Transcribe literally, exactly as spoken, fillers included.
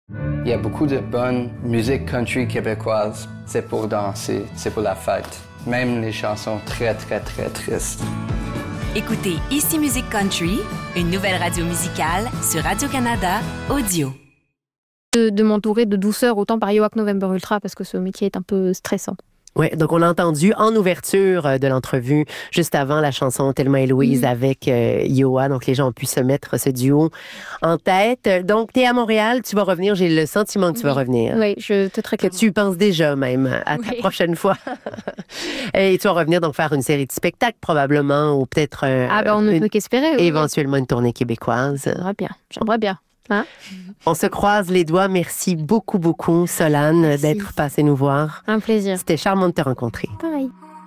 Il y a beaucoup de bonne musique country québécoise. C'est pour danser, c'est pour la fête. Même les chansons très, très, très tristes. Écoutez Ici Musique Country, une nouvelle radio musicale sur Radio-Canada Audio. De, de m'entourer de douceur autant par Yoak November Ultra parce que ce métier est un peu stressant. Oui, donc on a entendu en ouverture de l'entrevue, juste avant la chanson Thelma et Louise mmh. avec euh, Yoa. Donc les gens ont pu se mettre ce duo en tête. Donc tu es à Montréal, tu vas revenir. J'ai le sentiment que tu oui. vas revenir. Oui, je te très Que tu penses déjà même à oui. ta prochaine fois. Et tu vas revenir donc faire une série de spectacles probablement ou peut-être euh, ah ben on ne peut qu'espérer. Oui. Éventuellement une tournée québécoise. J'aimerais bien, j'aimerais bien. Hein? On se croise les doigts. Merci beaucoup, beaucoup, Solane, Merci. d'être passée nous voir. Un plaisir. C'était charmant de te rencontrer. Pareil.